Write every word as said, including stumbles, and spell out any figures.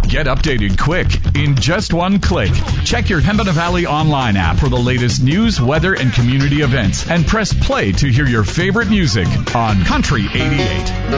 Get updated quick in just one click. Check your Pembina Valley online app for the latest news, weather, and community events, and press play to hear your favorite music on Country eighty-eight.